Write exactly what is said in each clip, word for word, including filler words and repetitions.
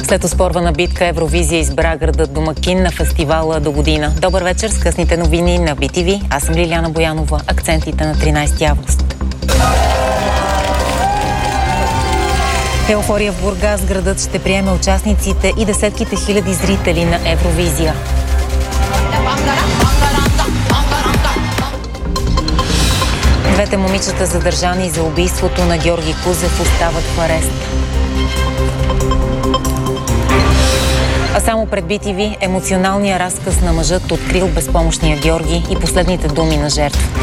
След оспорвана битка Евровизия избра градът домакин на фестивала до година. Добър вечер с късните новини на Би Ти Ви. Аз съм Лиляна Боянова. Акцентите на тринайсети август. Еуфория в Бургас. Градът ще приеме участниците и десетките хиляди зрители на Евровизия. Двете момичета, задържани за убийството на Георги Кузев, остават в арест. А само пред Би Ти Ви емоционалния разказ на мъжът открил безпомощния Георги и последните думи на жертвата.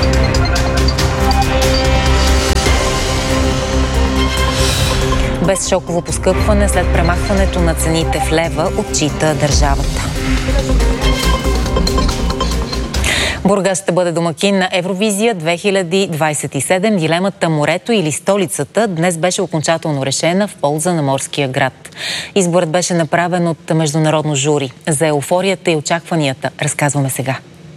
Без шоково поскъпване след премахването на цените в лева, отчита държавата. Бургас ще бъде домакин на Евровизия две хиляди двайсет и седем. Дилемата морето или столицата днес беше окончателно решена в полза на морския град. Изборът беше направен от международно жури. За еуфорията и очакванията разказваме сега.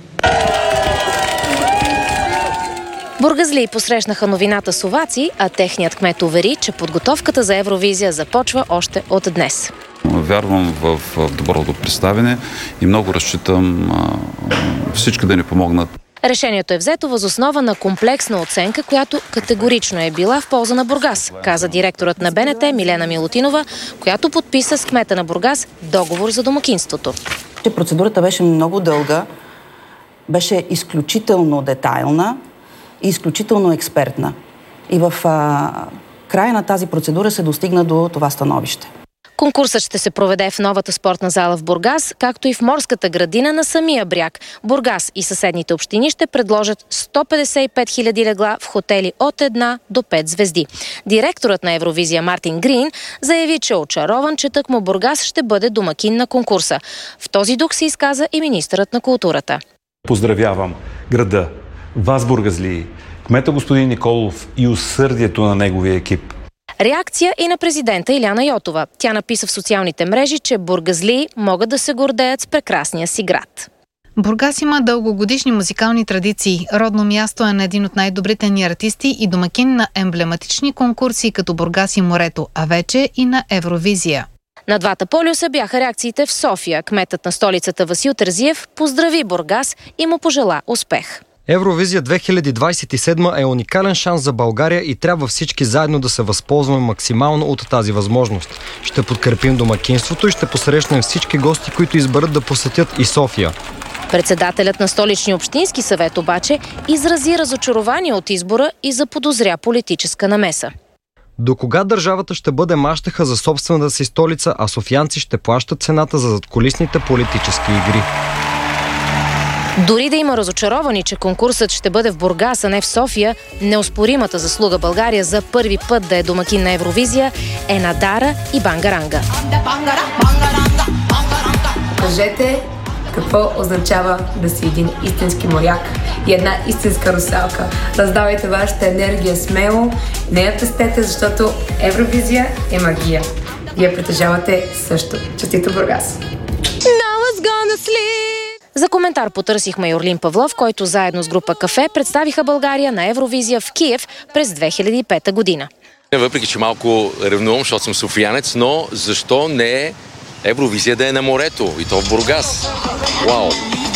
Бургазлии посрещнаха новината с овации, а техният кмет увери, че подготовката за Евровизия започва още от днес. Вярвам в доброто представяне и много разчитам всички да ни помогнат. Решението е взето въз основа на комплексна оценка, която категорично е била в полза на Бургас, каза директорът на Б Н Т Милена Милутинова, която подписа с кмета на Бургас договор за домакинството. Процедурата беше много дълга, беше изключително детайлна и изключително експертна. И в а, края на тази процедура се достигна до това становище. Конкурсът ще се проведе в новата спортна зала в Бургас, както и в морската градина на самия бряг. Бургас и съседните общини ще предложат сто петдесет и пет хиляди легла в хотели от една до пет звезди. Директорът на Евровизия Мартин Грин заяви, че е очарован, че тъкмо Бургас ще бъде домакин на конкурса. В този дух се изказа и министърът на културата. Поздравявам града, вас бургазлии, кмета господин Николов и усърдието на неговия екип. Реакция и на президента Иляна Йотова. Тя написа в социалните мрежи, че бургазлии могат да се гордеят с прекрасния си град. Бургас има дългогодишни музикални традиции. Родно място е на един от най-добрите ни артисти и домакин на емблематични конкурси като Бургас и морето, а вече и на Евровизия. На двата полюса бяха реакциите в София. Кметът на столицата Васил Терзиев поздрави Бургас и му пожела успех. Евровизия две хиляди двайсет и седма е уникален шанс за България и трябва всички заедно да се възползваме максимално от тази възможност. Ще подкрепим домакинството и ще посрещнем всички гости, които изберат да посетят и София. Председателят на Столичния общински съвет обаче изрази разочарование от избора и заподозря политическа намеса. До кога държавата ще бъде мащеха за собствената си столица, а софиянци ще плащат цената за задкулисните политически игри? Дори да има разочаровани, че конкурсът ще бъде в Бургас, а не в София, неоспоримата заслуга България за първи път да е домакин на Евровизия е на Дара и Бангаранга. Кажете какво означава да си един истински моряк и една истинска русалка. Раздавайте вашата енергия смело, не я пестете, защото Евровизия е магия. Вие притежавате също. Честито Бургас! За коментар потърсихме Юрлин Павлов, който заедно с група Кафе представиха България на Евровизия в Киев през две хиляди и пета година. Въпреки че малко ревнувам, защото съм софиянец, но защо не Евровизия да е на морето и то в Бургас? Вау!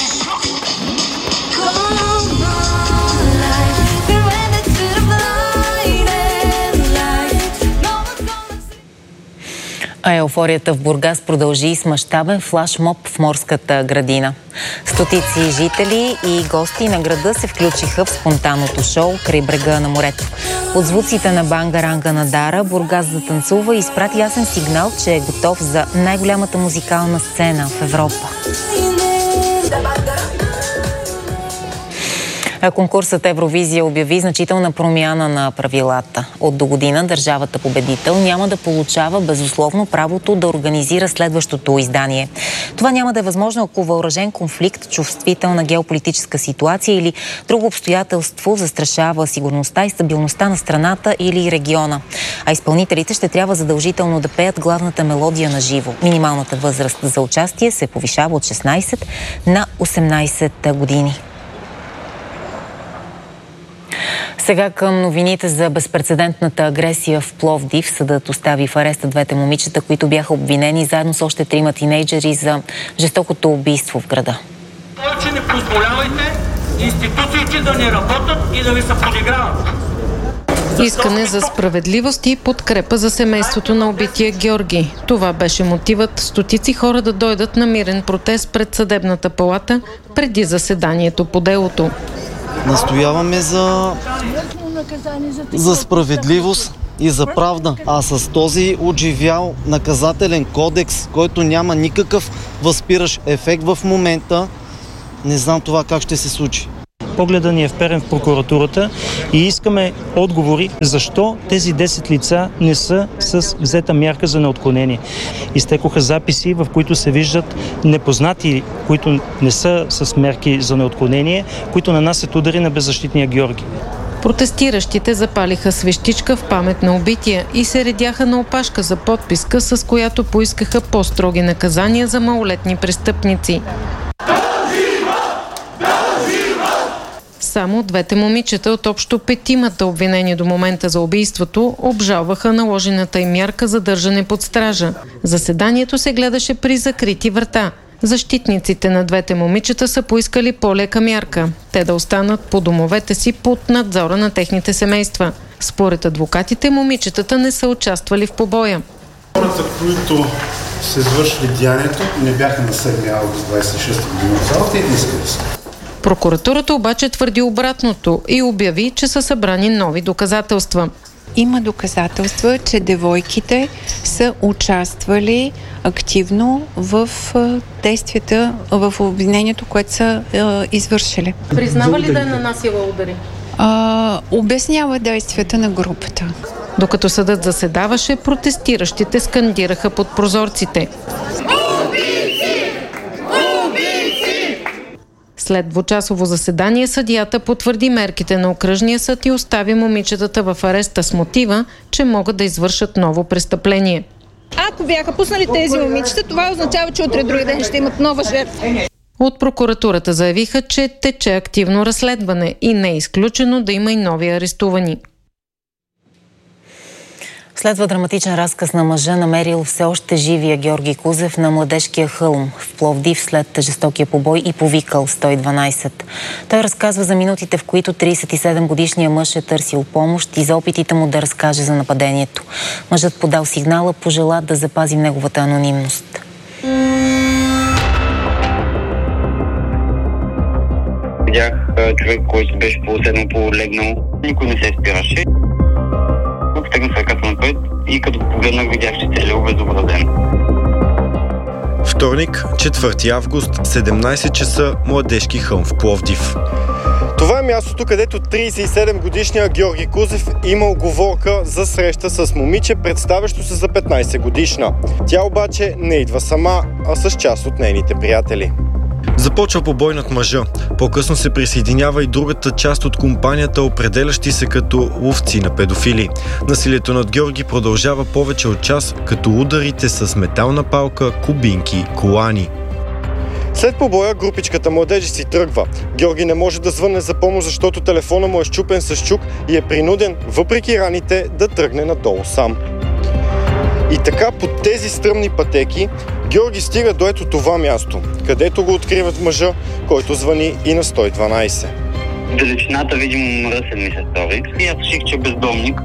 А еуфорията в Бургас продължи с мащабен флашмоб в морската градина. Стотици жители и гости на града се включиха в спонтанното шоу край брега на морето. Под звуците на Бангаранга на Дара, Бургас затанцува и изпрати ясен сигнал, че е готов за най-голямата музикална сцена в Европа. Конкурсът Евровизия обяви значителна промяна на правилата. От до година държавата победител няма да получава безусловно правото да организира следващото издание. Това няма да е възможно, ако въоръжен конфликт, чувствителна геополитическа ситуация или друго обстоятелство застрашава сигурността и стабилността на страната или региона. А изпълнителите ще трябва задължително да пеят главната мелодия на живо. Минималната възраст за участие се повишава от шестнайсет на осемнайсет години. Сега към новините за безпрецедентната агресия в Пловдив. Съдът остави в ареста двете момичета, които бяха обвинени заедно с още трима тинейджери за жестокото убийство в града. Повече не позволявайте институциите да не работят и да ви се подиграват. Искане за справедливост и подкрепа за семейството на убития Георги. Това беше мотивът стотици хора да дойдат на мирен протест пред съдебната палата преди заседанието по делото. Настояваме за, за справедливост и за правда. А с този отживял наказателен кодекс, който няма никакъв възпиращ ефект в момента, не знам това как ще се случи. Погледът ни е вперен в прокуратурата и искаме отговори защо тези десет лица не са с взета мярка за неотклонение. Изтекоха записи, в които се виждат непознати, които не са с мерки за неотклонение, които нанасят удари на беззащитния Георги. Протестиращите запалиха свещичка в памет на убития и се редяха на опашка за подписка, с която поискаха по-строги наказания за малолетни престъпници. Само двете момичета от общо петимата обвинени до момента за убийството обжалваха наложената им мярка за държане под стража. Заседанието се гледаше при закрити врата. Защитниците на двете момичета са поискали по-лека мярка. Те да останат по домовете си под надзора на техните семейства. Според адвокатите, момичетата не са участвали в побоя. Хората, които са извършили деянието, не бяха на седми август двадесет и шеста година в залата и не искали са. Прокуратурата обаче твърди обратното и обяви, че са събрани нови доказателства. Има доказателства, че девойките са участвали активно в действията, в обвинението, което са е, извършили. Признава ли да е нанасила удари? А, обяснява действията на групата. Докато съдът заседаваше, протестиращите скандираха под прозорците. След двучасово заседание съдията потвърди мерките на окръжния съд и остави момичетата в ареста с мотива, че могат да извършат ново престъпление. Ако бяха пуснали тези момичета, това означава, че утре други ден ще имат нова жертва. От прокуратурата заявиха, че тече активно разследване и не е изключено да има и нови арестувани. Следва драматичен разказ на мъжа, намерил все още живия Георги Кузев на Младежкия хълм в Пловдив след жестокия побой и повикал сто и дванадесет. Той разказва за минутите, в които тридесет и седем годишният мъж е търсил помощ и за опитите му да разкаже за нападението. Мъжът подал сигнала, пожела да запази неговата анонимност. Видях човек, който беше полуседнал, полулегнал. Никой не се спираше. Стегнах ръката напред и като погледнах, видях, че целият е обезобразен. Вторник, четвърти август, седемнадесет часа, Младежки хълм в Пловдив. Това е мястото, където тридесет и седем годишният Георги Кузев има уговорка за среща с момиче, представящо се за петнадесет годишна. Тя обаче не идва сама, а с част от нейните приятели. Започва побой над мъжа. По-късно се присъединява и другата част от компанията, определящи се като ловци на педофили. Насилието над Георги продължава повече от час, като ударите с метална палка, кубинки, колани. След побоя групичката младежи си тръгва. Георги не може да звънне за помощ, защото телефона му е счупен с чук и е принуден, въпреки раните, да тръгне надолу сам. И така по тези стръмни пътеки Георги стига до ето това място, където го откриват мъжа, който звъни и на сто и дванадесет. Далечината видимо мръсен ми се стори. И аз реших, че е бездомник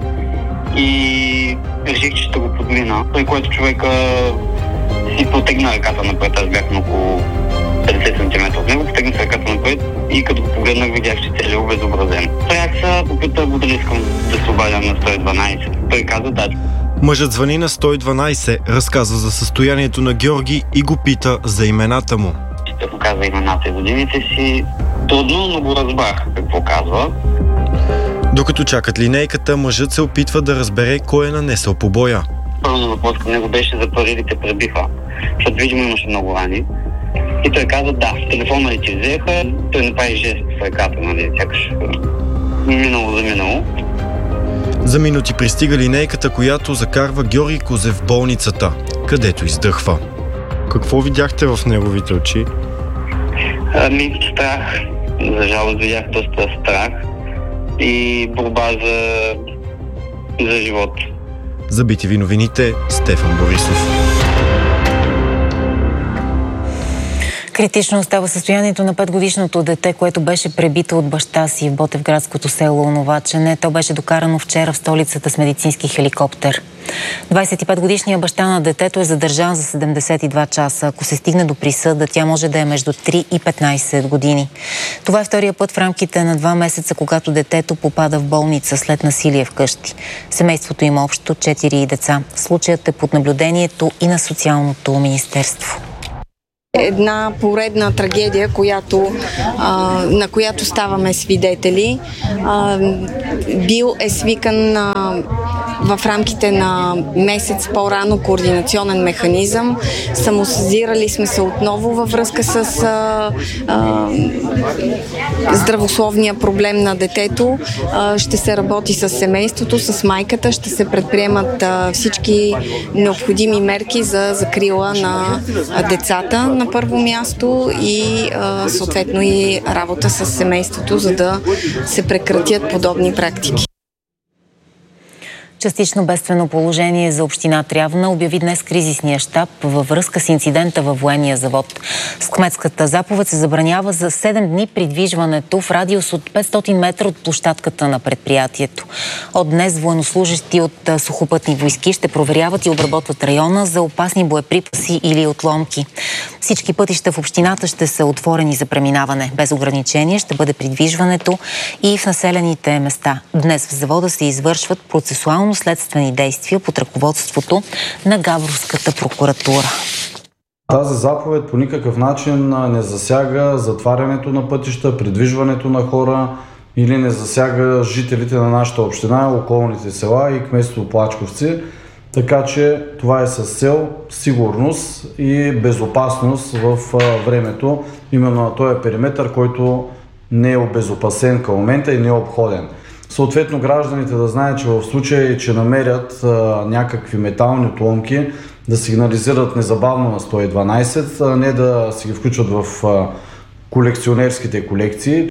и реших, че ще го подмина. Той, който човека си потегна ръката напред, аз бях на около петдесет сантиметра от него, потегнах ръката напред и като го погледнах, видях, че целият е обезобразен. Трях се, попитах го дали искам да се обадя на сто и дванадесет. Той каза да. Мъжът звъни на сто и дванадесет, разказва за състоянието на Георги и го пита за имената му. Ще показва имената и годините си. Трудно, но го разбрах какво казва. Докато чакат линейката, мъжът се опитва да разбере кой е нанесъл побоя. Първо въпрос към него беше за парите пребиха, защото видимо имаше много рани. И той каза да, телефона ли ти взеха, той направи жест в ръката, нали, сякаш минало за минало. За минути пристига линейката, която закарва Георги Кузев в болницата, където издъхва. Какво видяхте в неговите очи? Ами, страх. За жалост видях доста страх. и борба за, за живот. За Би Ти Ви новините, Стефан Борисов. Критично остава състоянието на петгодишното дете, което беше пребито от баща си в ботевградското село Оновачене. То беше докарано вчера в столицата с медицински хеликоптер. двадесет и петгодишният баща на детето е задържан за седемдесет и два часа. Ако се стигне до присъда, тя може да е между три и петнадесет години. Това е втория път в рамките на два месеца, когато детето попада в болница след насилие вкъщи. Семейството има общо четири деца. Случаят е под наблюдението и на Социалното министерство. Една поредна трагедия, която, а, на която ставаме свидетели. А, бил е свикан а, в рамките на месец по-рано координационен механизъм. Самосъзирали сме се отново във връзка с а, а, здравословния проблем на детето. А, ще се работи с семейството, с майката, ще се предприемат а, всички необходими мерки за закрила на а, децата на първо място и а, съответно и работа с семейството, за да се прекратят подобни практики. Частично бедствено положение за община Трявна обяви днес кризисния щаб във връзка с инцидента във военния завод. С кметската заповед се забранява за седем дни придвижването в радиус от петстотин метра от площадката на предприятието. От днес военнослужещи от сухопътни войски ще проверяват и обработват района за опасни боеприпаси или отломки. Всички пътища в общината ще са отворени за преминаване. Без ограничение ще бъде придвижването и в населените места. Днес в завода се извършват процесуално следствени действия под ръководството на Габровската прокуратура. Тази заповед по никакъв начин не засяга затварянето на пътища, придвижването на хора или не засяга жителите на нашата община, околните села и кметство Плачковци. Така че това е с цел сигурност и безопасност в времето, именно на този периметър, който не е обезопасен към момента и не е обходен. Съответно гражданите да знаят, че в случай, че намерят а, някакви метални отломки, да сигнализират незабавно на сто и дванадесет, а не да си ги включват в а, колекционерските колекции.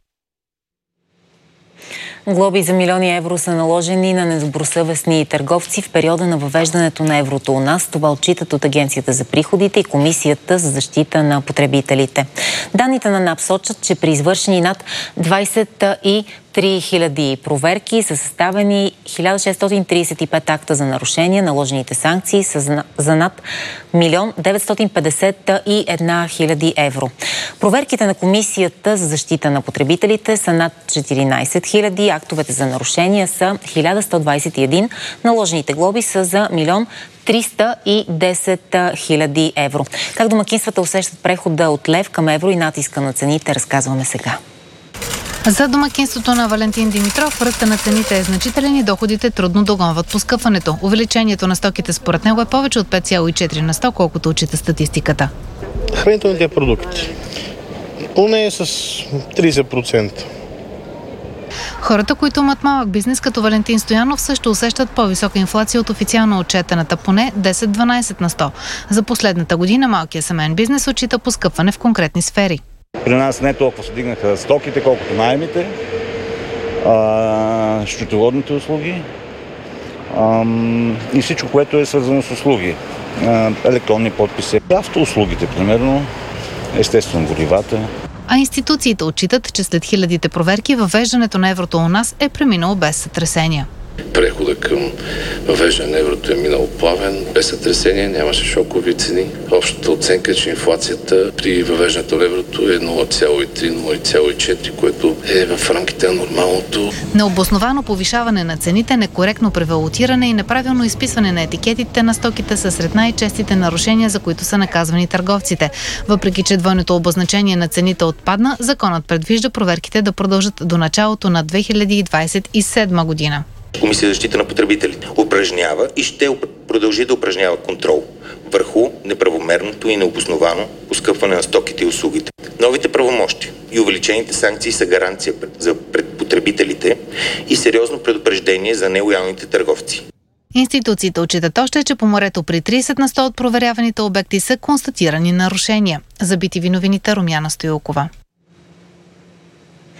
Глоби за милиони евро са наложени на недобросъвестни търговци в периода на въвеждането на еврото у нас. Това отчитат от Агенцията за приходите и Комисията за защита на потребителите. Данните на НАП сочат, че при извършени над двадесет и три хиляди проверки са съставени хиляда шестстотин тридесет и пет акта за нарушение. Наложените санкции са за над милион деветстотин петдесет и една хиляди евро. Проверките на Комисията за защита на потребителите са над четиринадесет хиляди. Актовете за нарушения са хиляда сто двадесет и един. Наложените глоби са за милион триста и десет хиляди евро. Как домакинствата усещат прехода от лев към евро и натиска на цените, разказваме сега. За домакинството на Валентин Димитров ръста на цените е значителен и доходите трудно догонват поскъпването. Увеличението на стоките според него е повече от пет цяло и четири на сто, колкото отчита статистиката. Хранителните продукти. Поне с тридесет процента. Хората, които имат малък бизнес, като Валентин Стоянов, също усещат по-висока инфлация от официално отчетената, поне десет до дванадесет на сто. За последната година малкият семейен бизнес отчита поскъпване в конкретни сфери. При нас не толкова се дигнаха стоките, колкото наемите, а, счетоводните услуги а, и всичко, което е свързано с услуги. А, електронни подписи, автоуслугите, примерно, естествено горивата. А институциите отчитат, че след хилядите проверки въвеждането на еврото у нас е преминало без сътресения. Прехода към въвеждане на еврото е минал плавен, без сътресение, нямаше шокови цени. Общата оценка е, че инфлацията при въвеждането на еврото е нула цяло и три - нула цяло и четири, което е в рамките на нормалното. Необосновано повишаване на цените, некоректно превалутиране и неправилно изписване на етикетите на стоките са сред най-честите нарушения, за които са наказвани търговците. Въпреки че двойното обозначение на цените отпадна, законът предвижда проверките да продължат до началото на две хиляди двадесет и седма година. Комисия за защита на потребителите упражнява и ще продължи да упражнява контрол върху неправомерното и необосновано поскъпване на стоките и услугите. Новите правомощи и увеличените санкции са гаранция за пред потребителите и сериозно предупреждение за нелоялните търговци. Институциите отчитат още, че по морето при тридесет на сто от проверяваните обекти са констатирани нарушения. За Би Ти Ви новините Румяна Стоилкова.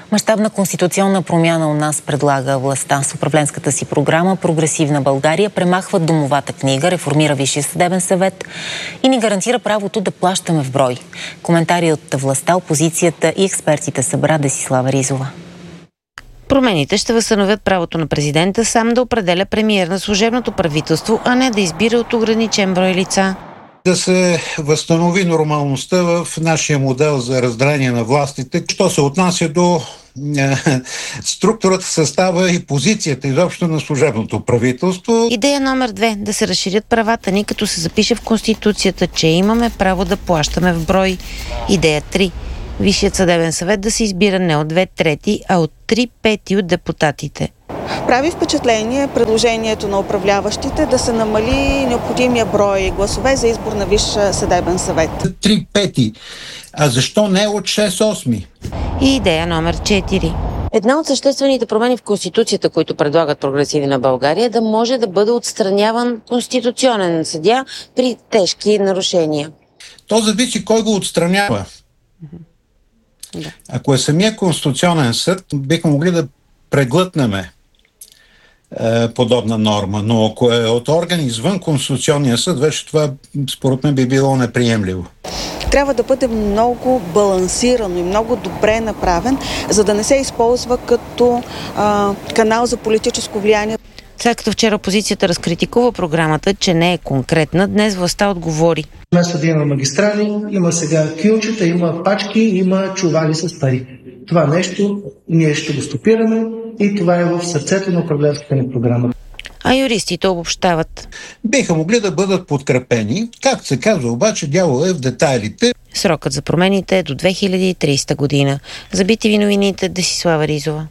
Мащабна конституционна промяна у нас предлага властта. С управленската си програма Прогресивна България премахва домовата книга, реформира Висшия съдебен съвет и ни гарантира правото да плащаме в брой. Коментари от властта, опозицията и експертите събра Десислава Ризова. Промените ще възстановят правото на президента сам да определя премиер на служебното правителство, а не да избира от ограничен брой лица. Да се възстанови нормалността в нашия модел за разделение на властите, що се отнася до е, структурата, състава и позицията изобщо на служебното правителство. Идея номер две – да се разширят правата ни, като се запише в Конституцията, че имаме право да плащаме в брой. Идея три – Висшият съдебен съвет да се избира не от две трети, а от три пети от депутатите. Прави впечатление предложението на управляващите да се намали необходимия брой гласове за избор на Висш съдебен съвет. Три пети. А защо не от шест осми? И идея номер четири. Една от съществените промени в Конституцията, които предлагат Прогресивна България, е да може да бъде отстраняван конституционен съдия при тежки нарушения. То зависи кой го отстранява. Да. Ако е самия Конституционен съд, бихме могли да преглътнеме е, подобна норма, но ако е от орган извън Конституционния съд, вече това според мен би било неприемливо. Трябва да бъде много балансирано и много добре направен, за да не се използва като а, канал за политическо влияние. След като вчера опозицията разкритикува програмата, че не е конкретна, днес властта отговори. Вместо да има магистрали, има сега кюлчета, има пачки, има чували с пари. Това нещо ние ще го стопираме и това е в сърцето на управленската ни програма. А юристите обобщават. Биха могли да бъдат подкрепени. Както се казва, обаче дяволът е в детайлите. Срокът за промените е до две хиляди и тридесета година. За би ти ви новините, Десислава Ризова.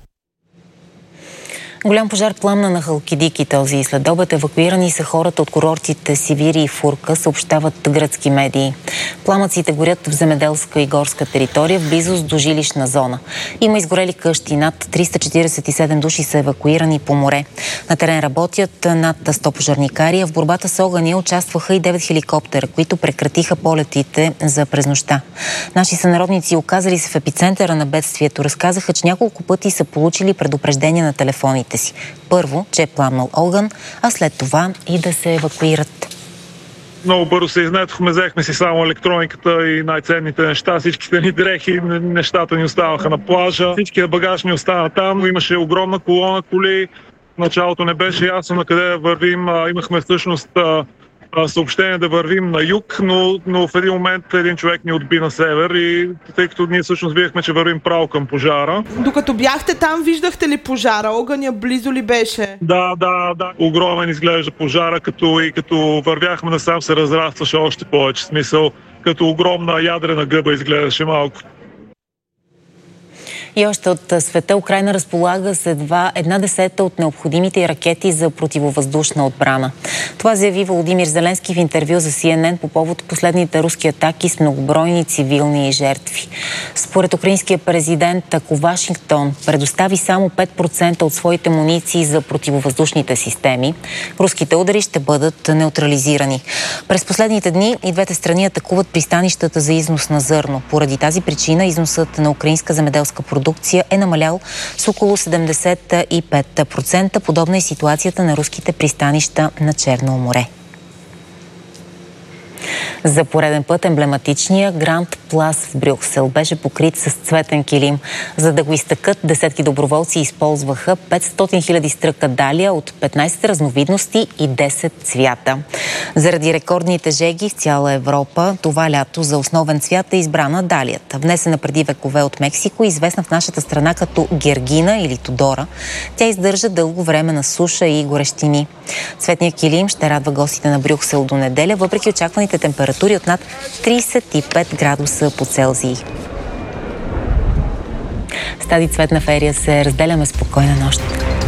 Голям пожар пламна на Халкидики този следобед. Евакуирани са хората от курортите Сивири и Фурка, съобщават гръцки медии. Пламъците горят в земеделска и горска територия в близост до жилищна зона. Има изгорели къщи. Над триста четиридесет и седем души са евакуирани по море. На терен работят над сто пожарникари, а в борбата с огъня участваха и девет хеликоптера, които прекратиха полетите за през нощта. Наши сънародници, оказали се в епицентъра на бедствието, разказаха, че няколко пъти са получили предупреждения на телефоните си. Първо, че е пламнал огън, а след това и да се евакуират. Много бързо се изнетохме, взехме си само електрониката и най-ценните неща. Всичките ни дрехи, нещата ни оставаха на плажа. Всичкият багаж ни остана там. Имаше огромна колона коли. В началото не беше ясно на къде вървим. Имахме всъщност съобщение да вървим на юг, но, но в един момент един човек ни отби на север и тъй като ние всъщност видяхме, че вървим право към пожара. Докато бяхте там, виждахте ли пожара? Огъня близо ли беше? Да, да, да. Огромен изглежда пожара, като и като вървяхме насам се разрастваше още повече. Смисъл, като огромна ядрена гъба изглеждаше малко. И още от света Украйна разполага с едва една десета от необходимите ракети за противовъздушна отбрана. Това заяви Володимир Зеленски в интервю за Си Ен Ен по повод последните руски атаки с многобройни цивилни жертви. Според украинския президент, ако Вашингтон предостави само пет процента от своите муниции за противовъздушните системи, руските удари ще бъдат неутрализирани. През последните дни и двете страни атакуват пристанищата за износ на зърно. Поради тази причина износът на украинска земеделска продукция е намалял с около седемдесет и пет процента. Подобна е ситуацията на руските пристанища на Черно море. За пореден път емблематичния Гранд Плас в Брюксел беше покрит с цветен килим. За да го изтъкат, десетки доброволци използваха петстотин хиляди стръка далия от петнайсет разновидности и десет цвята. Заради рекордните жеги в цяла Европа, това лято за основен цвят е избрана далията. Внесена преди векове от Мексико, известна в нашата страна като гергина или Тодора. Тя издържа дълго време на суша и горещини. Цветният килим ще радва гостите на Брюксел до неделя, въпреки очакваните температури от над трийсет и пет градуса по Целзий. С тази цветна ферия се разделяме спокойна нощ.